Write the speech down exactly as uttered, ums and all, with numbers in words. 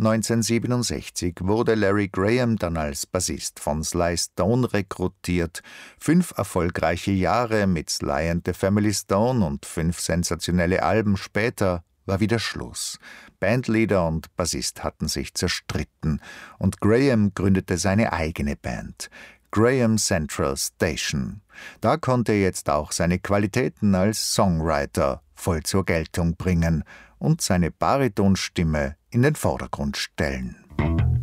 neunzehnhundertsiebenundsechzig wurde Larry Graham dann als Bassist von Sly Stone rekrutiert. Fünf erfolgreiche Jahre mit Sly and the Family Stone und fünf sensationelle Alben später war wieder Schluss. Bandleader und Bassist hatten sich zerstritten und Graham gründete seine eigene Band, Graham Central Station. Da konnte er jetzt auch seine Qualitäten als Songwriter voll zur Geltung bringen und seine Baritonstimme in den Vordergrund stellen.